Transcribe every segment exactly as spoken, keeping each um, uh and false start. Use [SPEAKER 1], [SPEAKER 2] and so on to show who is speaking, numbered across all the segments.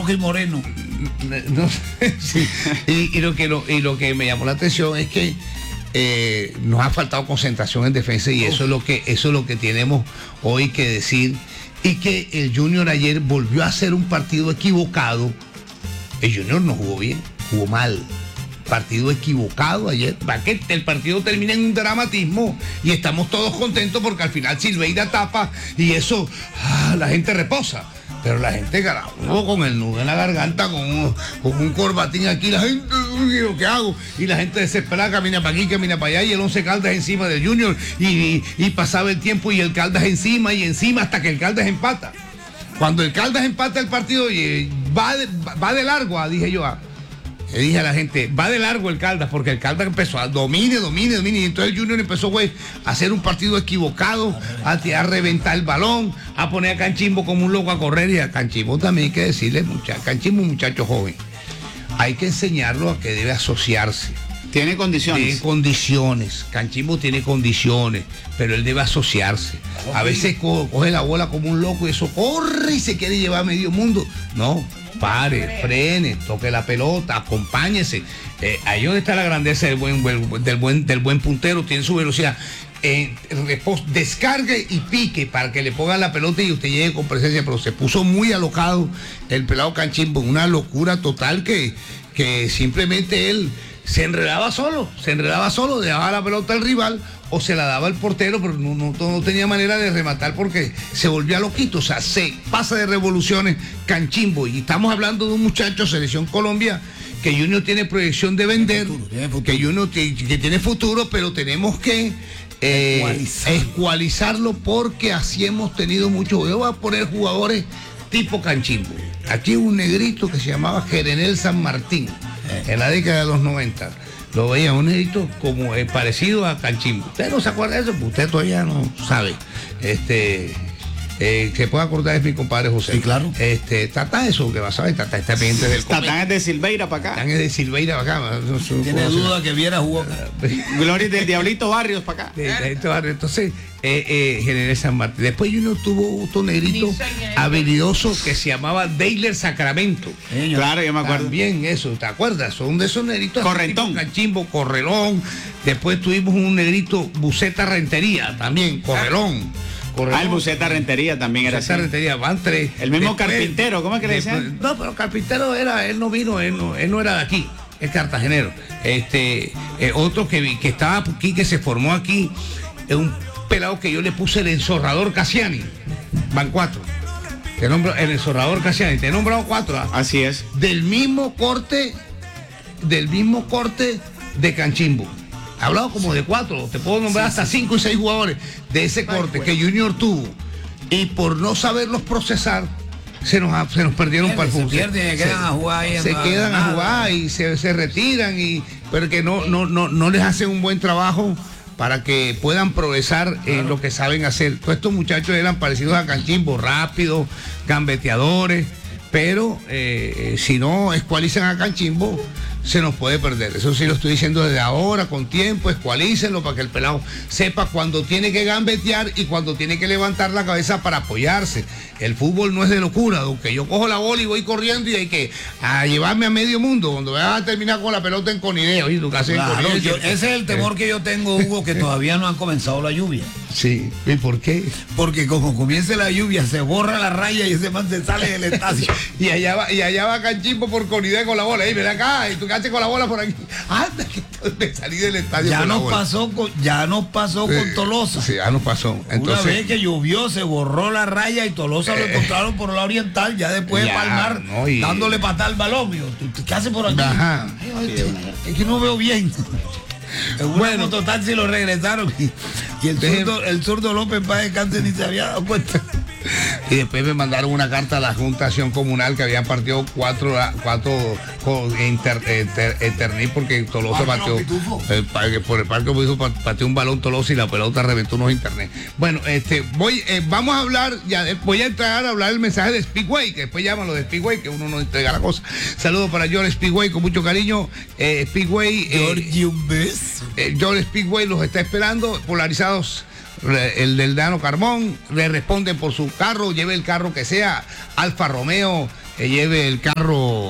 [SPEAKER 1] rojo y moreno.
[SPEAKER 2] No, sí. y, y, lo que, lo, y lo que me llamó la atención es que eh, nos ha faltado concentración en defensa y eso es lo que eso es lo que tenemos hoy que decir. Y que el Junior ayer volvió a hacer un partido equivocado. El Junior no jugó bien, jugó mal. Partido equivocado ayer. Para que el partido termine en un dramatismo y estamos todos contentos porque al final Silveira tapa y eso, ah, la gente reposa. Pero la gente, carajo, con el nudo en la garganta, con un, con un corbatín aquí, la gente, ¿qué hago? Y la gente desesperada camina para aquí, camina para allá, y el Once Caldas encima del Junior, y, y, y pasaba el tiempo y el Caldas encima y encima hasta que el Caldas empata. Cuando el Caldas empata el partido, y va, de, va de largo, ah, dije yo, ah, le dije a la gente, va de largo el Caldas, porque el Caldas empezó a domine, domine, domine, y entonces el Junior empezó, güey, a hacer un partido equivocado, a tirar, reventar el balón, a poner a Canchimbo como un loco a correr, y a Canchimbo también hay que decirle, muchacho, Canchimbo un muchacho joven, hay que enseñarlo a que debe asociarse.
[SPEAKER 3] Tiene condiciones.
[SPEAKER 2] Tiene condiciones, Canchimbo tiene condiciones, pero él debe asociarse. A veces co coge la bola como un loco y eso corre y se quiere llevar a medio mundo. No. Pare, frene, toque la pelota, acompáñese. Eh, ahí donde está la grandeza del buen, del buen, del buen puntero, tiene su velocidad. Eh, descargue y pique para que le pongan la pelota y usted llegue con presencia, pero se puso muy alocado el pelado Canchimbo, una locura total que, que simplemente él se enredaba solo, se enredaba solo, dejaba la pelota al rival o se la daba al portero, pero no, no, no tenía manera de rematar porque se volvía loquito, o sea, se pasa de revoluciones Canchimbo, y estamos hablando de un muchacho, Selección Colombia, que Junior tiene proyección de vender, tiene futuro, tiene futuro. que Junior que, que tiene futuro, pero tenemos que eh, escualizarlo. escualizarlo porque así hemos tenido mucho. Yo voy a poner jugadores tipo Canchimbo. Aquí un negrito que se llamaba Jerenel San Martín, en la década de los noventa. Lo veía un negrito como eh, parecido a Canchimbo. ¿Usted no se acuerda de eso? Pues usted todavía no sabe. Este, eh, se puede acordar, es mi compadre José.
[SPEAKER 1] Sí, claro.
[SPEAKER 2] Este, Tata eso, que va a saber, Tata está pendiente del
[SPEAKER 3] Tatán es de Silveira para acá.
[SPEAKER 2] Tatán es de Silveira para acá. No, no,
[SPEAKER 1] Tiene duda que Viera jugó.
[SPEAKER 3] Gloria del Diablito Barrios para acá.
[SPEAKER 2] De, de, de, entonces, eh, eh, General San Martín. Después Junior tuvo otro negrito habilidoso que se llamaba Deiler Sacramento.
[SPEAKER 3] Ellos. Claro, yo me acuerdo.
[SPEAKER 2] También eso, ¿te acuerdas? Son de esos negritos.
[SPEAKER 3] Correntón.
[SPEAKER 2] Canchimbo, Correlón. Después tuvimos un negrito Buceta Rentería, también, Correlón. Correlón.
[SPEAKER 3] Ah, el Buceta Rentería también era
[SPEAKER 2] Buceta
[SPEAKER 3] así.
[SPEAKER 2] Rentería, van tres.
[SPEAKER 3] El mismo
[SPEAKER 2] después,
[SPEAKER 3] Carpintero, ¿cómo es que le decían?
[SPEAKER 2] No, pero Carpintero era, él no vino, él no, él no era de aquí. Es cartagenero. Este, eh, otro que, que estaba aquí, que se formó aquí, es un pelado que yo le puse el enzorrador Cassiani. Van cuatro. Te nombro el enzorrador Cassiani. Te he nombrado cuatro. ¿Ah?
[SPEAKER 3] Así es.
[SPEAKER 2] Del mismo corte, del mismo corte de Canchimbo. He hablado como de cuatro. Te puedo nombrar sí, hasta sí. cinco y seis jugadores de ese corte que Junior tuvo. Y por no saberlos procesar, se nos, se nos perdieron para el fútbol. Se
[SPEAKER 1] pierden, se quedan a jugar ahí.
[SPEAKER 2] Se
[SPEAKER 1] no,
[SPEAKER 2] quedan
[SPEAKER 1] nada.
[SPEAKER 2] a jugar y se, se retiran, y, pero que no, no, no, no les hacen un buen trabajo para que puedan progresar claro. en lo que saben hacer. Todos estos muchachos eran parecidos a Canchimbo, rápidos, gambeteadores, pero eh, si no escualizan a Canchimbo, se nos puede perder. Eso sí lo estoy diciendo desde ahora, con tiempo, escualícenlo para que el pelado sepa cuando tiene que gambetear y cuando tiene que levantar la cabeza para apoyarse. El fútbol no es de locura, aunque yo cojo la bola y voy corriendo y hay que a llevarme a medio mundo, cuando vas a terminar con la pelota en Conideo. ¿Y tú qué haces
[SPEAKER 1] claro,
[SPEAKER 2] en Conideo?
[SPEAKER 1] Yo, ese es el temor eh. que yo tengo, Hugo, que todavía no han comenzado la lluvia.
[SPEAKER 2] Sí, ¿y por qué?
[SPEAKER 1] Porque como comience la lluvia, se borra la raya y ese man se sale del estadio.
[SPEAKER 2] y allá va, y allá va Canchimbo por Conideo con la bola. Ey, ven acá, y tú qué haces con la bola por aquí. Anda, que me salí del estadio.
[SPEAKER 1] Ya
[SPEAKER 2] con
[SPEAKER 1] nos
[SPEAKER 2] la bola.
[SPEAKER 1] pasó con, ya nos pasó
[SPEAKER 2] eh,
[SPEAKER 1] con Tolosa.
[SPEAKER 2] Sí, ya nos pasó. Entonces,
[SPEAKER 1] una vez que llovió, se borró la raya y Tolosa eh, lo encontraron por la oriental, ya después ya, de palmar, no, y... dándole patada al balón. Mío. ¿Qué hace por aquí?
[SPEAKER 2] Ajá.
[SPEAKER 1] Ay, sí, es que no veo bien. Bueno, total, si lo regresaron. Y, y el, zurdo, el zurdo López Paz de Cáncer ni se había dado cuenta.
[SPEAKER 2] Y después me mandaron una carta a la Junta de Acción Comunal que habían partido cuatro, cuatro inter, inter, Eterní porque Tolosa pateó eh, por el parque pateó un balón Tolosa y la pelota reventó unos internet. Bueno, este voy, eh, vamos a hablar, ya voy a entrar a hablar el mensaje de Speedway, que después llaman lo de Speedway, que uno no entrega la cosa. Saludos para George Speedway con mucho cariño. Eh, Speedway,
[SPEAKER 1] George, eh, un beso.
[SPEAKER 2] Eh, George Speedway los está esperando, polarizados. El del Dano Carbón, le responden por su carro, lleve el carro que sea, Alfa Romeo, eh, lleve el carro,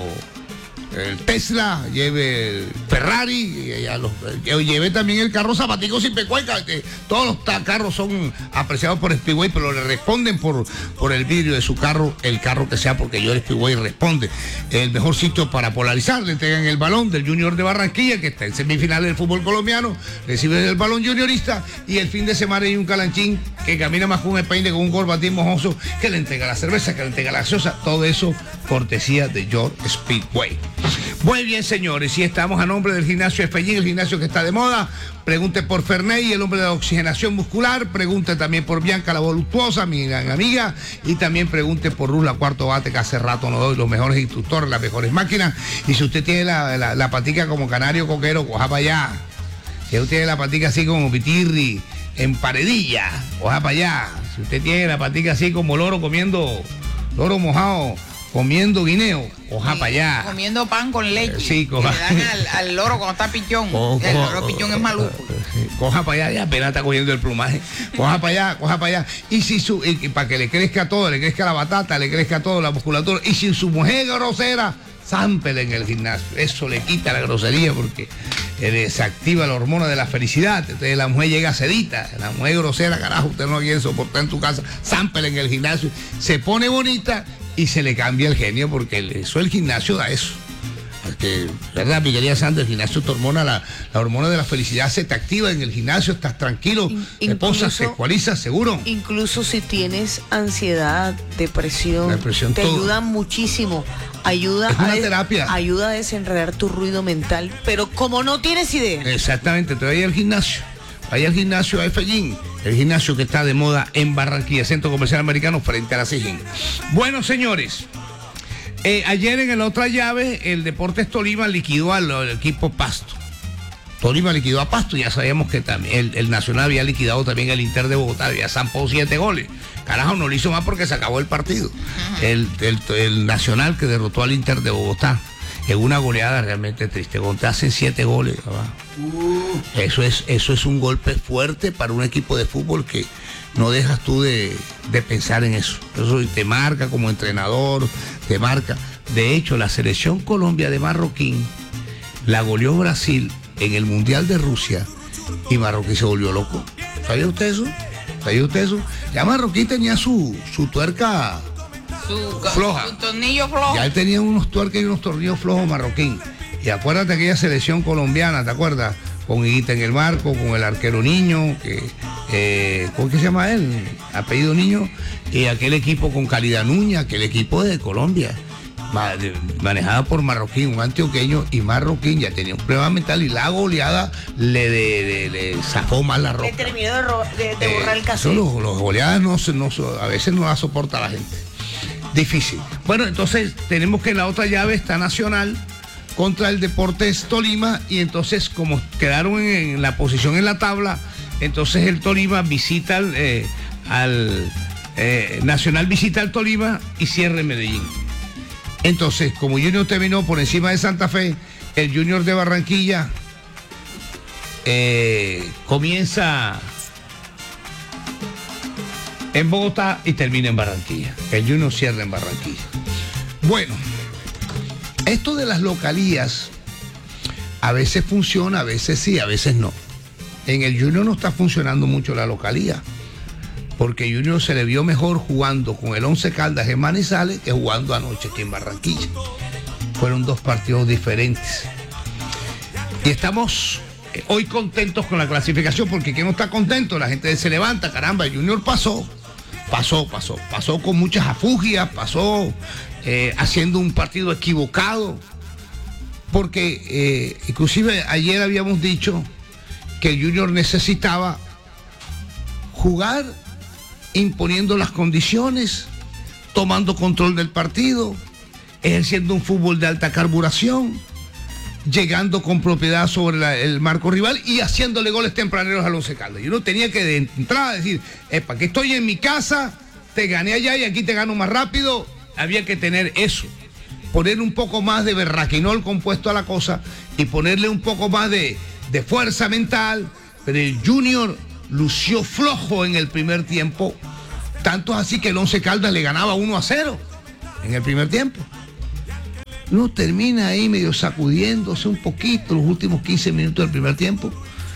[SPEAKER 2] el Tesla, lleve el Ferrari, y a los, eh, lleve también el carro Zapatico sin pecueca, que todos los ta- carros son apreciados por Speedway, pero le responden por, por el vidrio de su carro, el carro que sea, porque yo el Speedway responde. El mejor sitio para polarizar, le entregan el balón del Junior de Barranquilla, que está en semifinales del fútbol colombiano, recibe el balón juniorista, y el fin de semana hay un calanchín que camina más con un peine, con un corbatín mojoso, que le entrega la cerveza, que le entrega la gaseosa, todo eso cortesía de George Speedway. Muy bien, señores, y estamos a nombre del gimnasio Espellín, el gimnasio que está de moda. Pregunte por Ferney, el hombre de la oxigenación muscular. Pregunte también por Bianca, la voluptuosa, mi gran amiga. Y también pregunte por Luz, la cuarto bate, que hace rato nos doy los mejores instructores, las mejores máquinas. Y si usted tiene la, la, la patica como canario coquero, coja para allá. Si usted tiene la patica así como pitirri, en paredilla, coja para allá. Si usted tiene la patica así como loro comiendo, loro mojado, comiendo guineo, coja
[SPEAKER 4] Sí,
[SPEAKER 2] para allá.
[SPEAKER 4] Comiendo pan con leche.
[SPEAKER 2] Eh, sí,
[SPEAKER 4] que
[SPEAKER 2] coja.
[SPEAKER 4] le dan al, al loro cuando está pichón.
[SPEAKER 2] Co-
[SPEAKER 4] el
[SPEAKER 2] co-
[SPEAKER 4] loro pichón es maluco.
[SPEAKER 2] Coja para allá, ya apenas está cogiendo el plumaje. Coja para allá, coja para allá. Y si su, y, y para que le crezca todo, le crezca la batata, le crezca todo, la musculatura. Y si su mujer es grosera, zámpele en el gimnasio. Eso le quita la grosería porque eh, desactiva la hormona de la felicidad. Entonces la mujer llega sedita, la mujer grosera, carajo, usted no quiere soportar en tu casa, zámpele en el gimnasio. Se pone bonita y se le cambia el genio, porque el- eso el gimnasio da eso. Porque, ¿verdad, mi querida Sandra? El gimnasio te hormona, la, la hormona de la felicidad se te activa en el gimnasio, estás tranquilo,
[SPEAKER 5] In-
[SPEAKER 2] te posas,
[SPEAKER 5] incluso-
[SPEAKER 2] te ecualizas, seguro.
[SPEAKER 5] Incluso si tienes ansiedad, depresión,
[SPEAKER 2] Depresión,
[SPEAKER 5] te
[SPEAKER 2] todo.
[SPEAKER 5] ayuda muchísimo. Ayuda
[SPEAKER 2] Es una
[SPEAKER 5] a, des-
[SPEAKER 2] terapia.
[SPEAKER 5] ayuda a desenredar tu ruido mental, pero como no tienes idea.
[SPEAKER 2] Exactamente, te vaya al gimnasio. Vaya al gimnasio a Efellín, el gimnasio que está de moda en Barranquilla, Centro Comercial Americano, frente a la Sijín. Bueno, señores, eh, ayer en la otra llave, el Deportes Tolima liquidó al, al equipo Pasto. Tolima liquidó a Pasto, ya sabíamos que también el, el Nacional había liquidado también el Inter de Bogotá, había zampado siete goles. Carajo, no lo hizo más porque se acabó el partido. El, el, el Nacional que derrotó al Inter de Bogotá en una goleada realmente triste. Cuando te hacen siete goles, ¿verdad? Eso es, eso es un golpe fuerte para un equipo de fútbol que no dejas tú de, de pensar en eso. Eso te marca como entrenador, te marca. De hecho, la selección Colombia de Marroquín la goleó Brasil en el Mundial de Rusia y Marroquín se volvió loco. ¿Sabía usted eso? ¿Sabía usted eso? Ya Marroquín tenía su, su tuerca
[SPEAKER 4] Su,
[SPEAKER 2] floja.
[SPEAKER 4] su tornillo flojo.
[SPEAKER 2] Ya él tenía unos tuercas y unos tornillos flojos Marroquín. Y acuérdate aquella selección colombiana, ¿te acuerdas? Con Higuita en el marco, con el arquero Niño, que, eh, ¿cómo que se llama él? Apellido Niño, y aquel equipo con Calidad Nuña, aquel equipo de Colombia, ma- de- manejado por Marroquín, un antioqueño, y Marroquín ya tenía un problema mental y la goleada le, de- de- le zafó más la ropa.
[SPEAKER 5] Le terminó de, ro- de- de
[SPEAKER 2] Eh,
[SPEAKER 5] borrar el
[SPEAKER 2] eso
[SPEAKER 5] cassette.
[SPEAKER 2] los, los goleadas no, se- no, so- a veces no la soporta la gente. Difícil. Bueno, entonces tenemos que en la otra llave está Nacional contra el Deportes Tolima, y entonces como quedaron en, en la posición en la tabla, entonces el Tolima visita al, eh, al eh, Nacional visita al Tolima y cierra en Medellín. Entonces, como Junior terminó por encima de Santa Fe, el Junior de Barranquilla eh, comienza en Bogotá y termina en Barranquilla. El Junior cierra en Barranquilla. Bueno, esto de las localías a veces funciona, a veces sí, a veces no. En el Junior no está funcionando mucho la localía, porque Junior se le vio mejor jugando con el Once Caldas en Manizales que jugando anoche aquí en Barranquilla. Fueron dos partidos diferentes. Y estamos eh, hoy contentos con la clasificación, porque ¿quién no está contento? La gente se levanta, caramba, el Junior pasó, pasó, pasó, pasó con muchas afugias, pasó eh, haciendo un partido equivocado, porque eh, inclusive ayer habíamos dicho que el Junior necesitaba jugar imponiendo las condiciones, tomando control del partido, ejerciendo un fútbol de alta carburación, llegando con propiedad sobre la- el marco rival y haciéndole goles tempraneros al Once Caldas. Y uno tenía que de entrada decir, epa, que estoy en mi casa, te gané allá y aquí te gano más rápido. Había que tener eso, poner un poco más de berraquinol compuesto a la cosa y ponerle un poco más de, de fuerza mental. Pero el Junior lució flojo en el primer tiempo, tanto así que el Once Caldas le ganaba uno a cero en el primer tiempo. no termina ahí medio sacudiéndose un poquito los últimos quince minutos del primer tiempo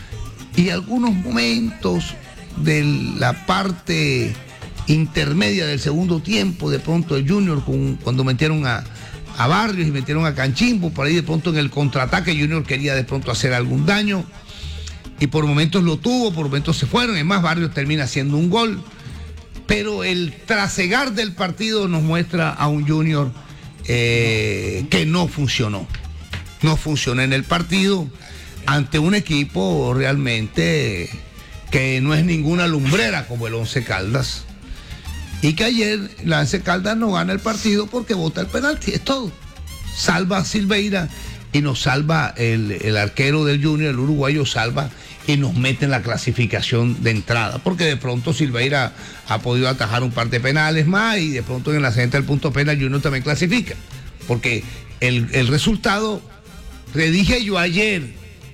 [SPEAKER 2] y algunos momentos de la parte intermedia del segundo tiempo, de pronto el Junior con, cuando metieron a, a Barrios y metieron a Canchimbo, por ahí de pronto en el contraataque Junior quería de pronto hacer algún daño y por momentos lo tuvo, por momentos se fueron, es más Barrios termina haciendo un gol, pero el trasegar del partido nos muestra a un Junior eh, que no funcionó, no funcionó en el partido ante un equipo realmente que no es ninguna lumbrera como el Once Caldas. Y que ayer el Once Caldas no gana el partido porque bota el penalti, es todo. Salva a Silveira y nos salva el, el arquero del Junior, el uruguayo salva y nos mete en la clasificación de entrada. Porque de pronto Silveira ha podido atajar un par de penales más y de pronto en la siguiente del punto penal Junior también clasifica. Porque el, el resultado, le dije yo ayer,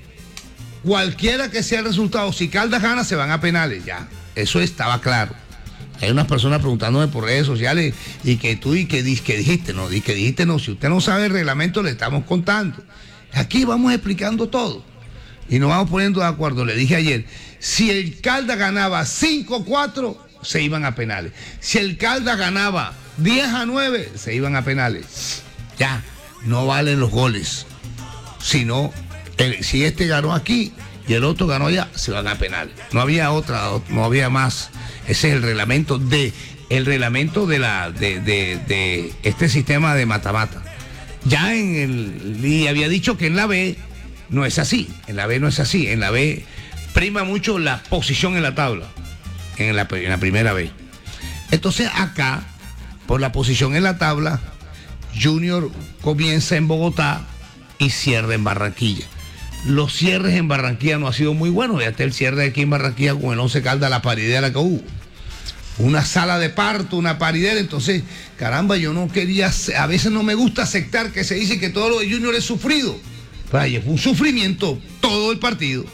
[SPEAKER 2] cualquiera que sea el resultado, si Caldas gana se van a penales, ya. Eso estaba claro. Hay unas personas preguntándome por redes sociales y que tú y que, que dijiste, no, y que dijiste no, si usted no sabe el reglamento le estamos contando. Aquí vamos explicando todo y nos vamos poniendo de acuerdo. Le dije ayer, si el Caldas ganaba cinco a cuatro, se iban a penales. Si el Caldas ganaba diez a nueve, se iban a penales. Ya, no valen los goles. Sino, el, si este ganó aquí y el otro ganó allá, se van a penales. No había otra, no había más. Ese es el reglamento de el reglamento de la de, de, de este sistema de mata-mata. Ya en el y había dicho que en la B no es así, en la B no es así, en la B prima mucho la posición en la tabla, en la, en la primera B. Entonces acá, por la posición en la tabla, Junior comienza en Bogotá y cierra en Barranquilla. Los cierres en Barranquilla no ha sido muy buenos. Ya está el cierre aquí en Barranquilla con el Once Caldas, la paridera que hubo. Una sala de parto, una paridera. Entonces, caramba, yo no quería, a veces no me gusta aceptar que se dice que todo lo de Junior es sufrido. Pero ayer fue un sufrimiento todo el partido.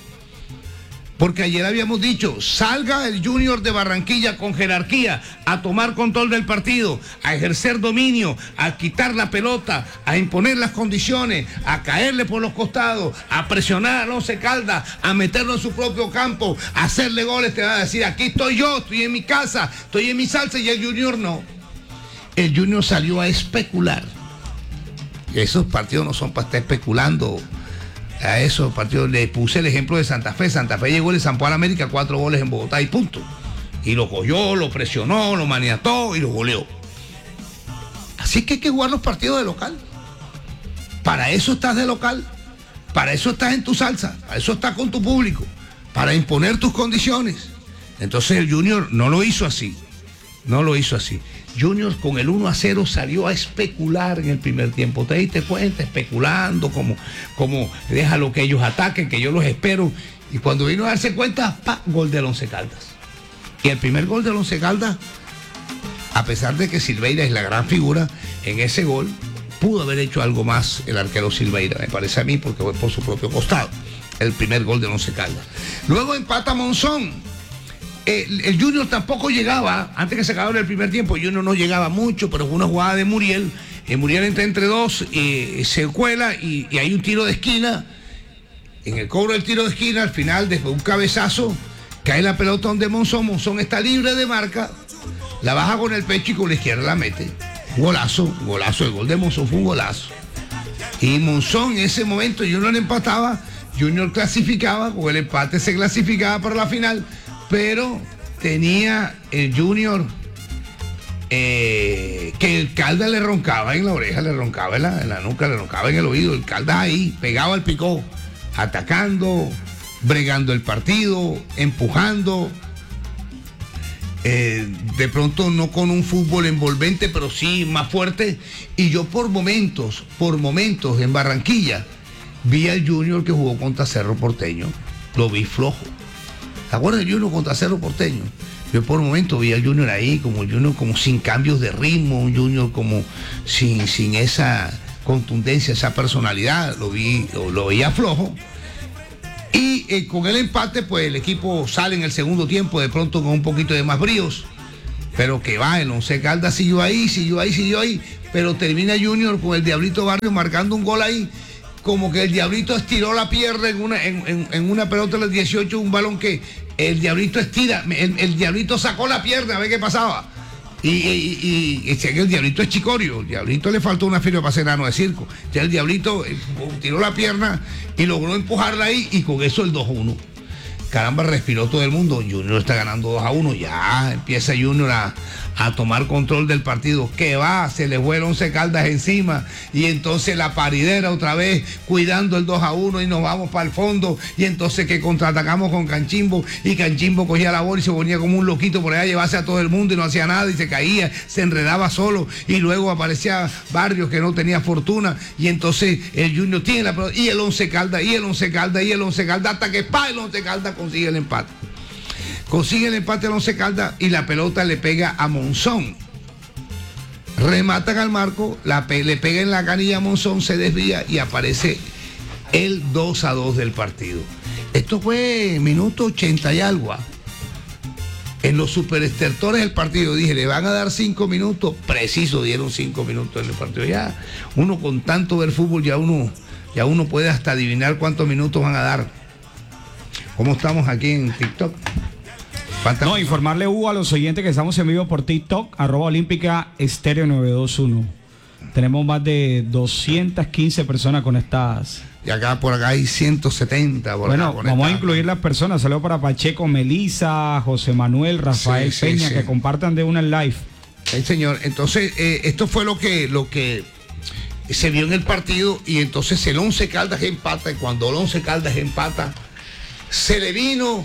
[SPEAKER 2] Porque ayer habíamos dicho, salga el Junior de Barranquilla con jerarquía, a tomar control del partido, a ejercer dominio, a quitar la pelota, a imponer las condiciones, a caerle por los costados, a presionar al Once Caldas, a meterlo en su propio campo, a hacerle goles. Te va a decir, aquí estoy yo, estoy en mi casa, estoy en mi salsa, y el Junior no. El Junior salió a especular. Y esos partidos no son para estar especulando. A esos partidos le puse el ejemplo de Santa Fe. Santa Fe llegó y le zampó a la América cuatro goles en Bogotá y punto. Y lo cogió, lo presionó, lo maniató y lo goleó. Así que hay que jugar los partidos de local. Para eso estás de local. Para eso estás en tu salsa. Para eso estás con tu público. Para imponer tus condiciones. Entonces el Junior no lo hizo así. No lo hizo así. Junior con el uno a cero salió a especular en el primer tiempo. ¿Te diste cuenta? Especulando, como, como déjalo que ellos ataquen, que yo los espero. Y cuando vino a darse cuenta, ¡pa! Gol del Once Caldas. Y el primer gol del Once Caldas, a pesar de que Silveira es la gran figura, en ese gol pudo haber hecho algo más el arquero Silveira, me parece a mí, porque fue por su propio costado. El primer gol del Once Caldas. Luego empata Monzón. El, el Junior tampoco llegaba, antes que se acabara el primer tiempo, Junior no llegaba mucho, pero fue una jugada de Muriel. Eh, Muriel entra entre dos, eh, se cuela y, y hay un tiro de esquina. En el cobro del tiro de esquina, al final, después de un cabezazo, cae la pelota donde Monzón. Monzón está libre de marca, la baja con el pecho y con la izquierda la mete. Golazo, golazo, el gol de Monzón fue un golazo. Y Monzón en ese momento Junior empataba, Junior clasificaba, con el empate se clasificaba para la final. Pero tenía el Junior eh, que el Caldas le roncaba en la oreja, le roncaba en la, en la nuca, le roncaba en el oído. El Caldas ahí, pegado al picó, atacando, bregando el partido, empujando. Eh, de pronto no con un fútbol envolvente, pero sí más fuerte. Y yo por momentos, por momentos en Barranquilla, vi al Junior que jugó contra Cerro Porteño. Lo vi flojo. ¿Te acuerdas del Junior contra Cerro Porteño? Yo por un momento vi al Junior ahí, como el Junior como sin cambios de ritmo, un Junior como sin, sin esa contundencia, esa personalidad, lo vi, lo, lo veía flojo. Y eh, con el empate, pues el equipo sale en el segundo tiempo, de pronto con un poquito de más bríos, pero que va, el Once Caldas siguió ahí, siguió ahí, siguió ahí, pero termina Junior con el Diablito Barrios marcando un gol ahí, como que el Diablito estiró la pierna en una, en, en, en una pelota de los dieciocho, un balón que el Diablito estira, el, el Diablito sacó la pierna a ver qué pasaba. Y, y, y, y el Diablito es chicorio, el Diablito le faltó una firma para ser enano de circo. Ya el Diablito eh, tiró la pierna y logró empujarla ahí, y con eso el dos a uno. Caramba, respiró todo el mundo. Junior está ganando dos a uno. Ya empieza Junior a, a tomar control del partido. ¿Qué va? Se le fue el Once Caldas encima. Y entonces la paridera otra vez cuidando el dos a uno, y nos vamos para el fondo. Y entonces que contraatacamos con Canchimbo. Y Canchimbo cogía la bola y se ponía como un loquito por allá a llevarse a todo el mundo y no hacía nada. Y se caía, se enredaba solo. Y luego aparecía Barrios que no tenía fortuna. Y entonces el Junior tiene la pelota. Y el Once Caldas, y el Once Caldas, y el Once Caldas. Hasta que pa, el Once Caldas consigue el empate. Consigue el empate al Once Caldas y la pelota le pega a Monzón. Rematan al marco, la pe le pega en la canilla a Monzón, se desvía y aparece el dos a dos del partido. Esto fue minuto ochenta y algo. En los superestertores del partido dije, le van a dar cinco minutos, preciso dieron cinco minutos en el partido. Ya uno con tanto ver fútbol, ya uno, ya uno puede hasta adivinar cuántos minutos van a dar. ¿Cómo estamos aquí en TikTok?
[SPEAKER 6] No, informarle, Hugo, a los oyentes que estamos en vivo por TikTok, arroba olímpica estéreo nueve dos uno. Tenemos más de doscientas quince personas conectadas.
[SPEAKER 2] Y acá por acá hay ciento setenta. Por
[SPEAKER 6] bueno,
[SPEAKER 2] acá
[SPEAKER 6] vamos a incluir las personas. Saludos para Pacheco, Melisa, José Manuel, Rafael sí, Peña, sí, sí. que compartan de una en live.
[SPEAKER 2] Sí, señor. Entonces, eh, esto fue lo que, lo que se vio en el partido, y entonces el Once Caldas empata, y cuando el Once Caldas empata, se le vino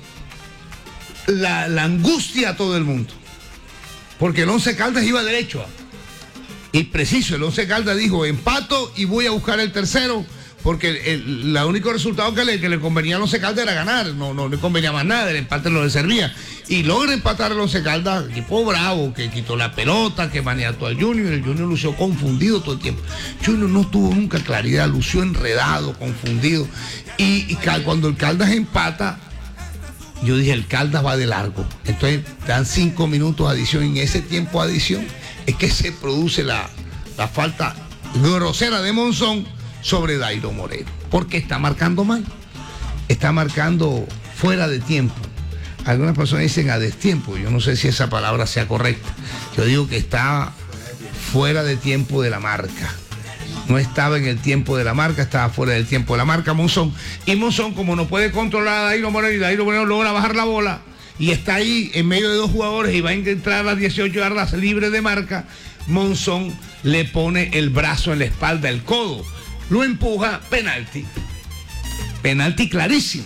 [SPEAKER 2] la, la angustia a todo el mundo, porque el Once Caldas iba derecho, y preciso, el Once Caldas dijo, empato y voy a buscar el tercero, porque el, el, el único resultado que le, que le convenía al Once Caldas era ganar, no, no le convenía más nada, el empate no le servía, y logra empatar el Once Caldas, equipo bravo, que quitó la pelota, que maniató al Junior. El Junior lució confundido todo el tiempo. Junior no tuvo nunca claridad, lució enredado, confundido, y, y cuando el Caldas empata, yo dije, el Caldas va de largo. Entonces dan cinco minutos de adición, y en ese tiempo de adición es que se produce la, la falta grosera de Monzón sobre Dairo Moreno, porque está marcando mal, está marcando fuera de tiempo. Algunas personas dicen a destiempo, yo no sé si esa palabra sea correcta. Yo digo que está fuera de tiempo de la marca. No estaba en el tiempo de la marca, estaba fuera del tiempo de la marca Monzón. Y Monzón, como no puede controlar a Dairo Moreno, y Dairo Moreno logra bajar la bola, y está ahí en medio de dos jugadores y va a entrar a las dieciocho yardas libre de marca, Monzón le pone el brazo en la espalda, el codo, lo empuja, penalti. Penalti clarísimo.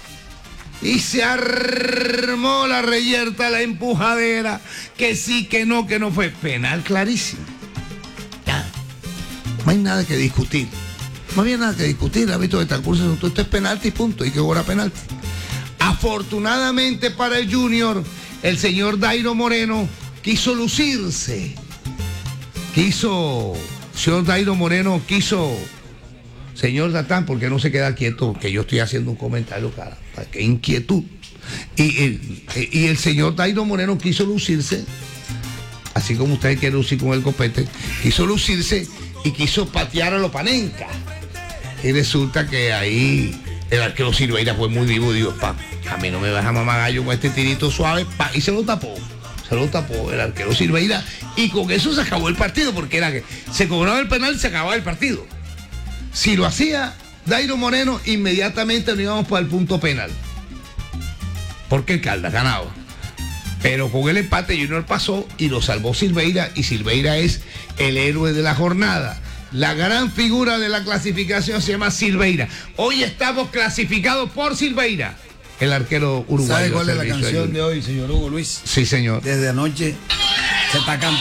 [SPEAKER 2] Y se armó la reyerta, la empujadera, que sí, que no, que no fue. Penal clarísimo. Ya. No hay nada que discutir. No había nada que discutir. El árbitro de Tancurso, esto es penalti, punto. Y que cobra penalti. Afortunadamente para el Junior, el señor Dairo Moreno quiso lucirse. Quiso, señor Dairo Moreno quiso, señor Datán, ¿por qué no se queda quieto? Que yo estoy haciendo un comentario, cara. Qué inquietud. Y el, y el señor Dairo Moreno quiso lucirse, así como usted quiere lucir con el copete, quiso lucirse y quiso patear a los Panenka. Y resulta que ahí el arquero Silveira fue muy vivo, digo, pa, a mí no me vas a mamar gallo con este tirito suave, pa, y se lo tapó. Se lo tapó el arquero Silveira, y con eso se acabó el partido, porque era que se cobraba el penal y se acababa el partido. Si lo hacía Dairo Moreno, inmediatamente nos íbamos para el punto penal, porque el Caldas ganaba. Pero con el empate Junior pasó y lo salvó Silveira, y Silveira es el héroe de la jornada. La gran figura de la clasificación se llama Silveira. Hoy estamos clasificados por Silveira, el arquero uruguayo.
[SPEAKER 1] ¿Sabe cuál es la canción de hoy, señor Hugo Luis?
[SPEAKER 2] Sí, señor.
[SPEAKER 1] Desde anoche se está cantando.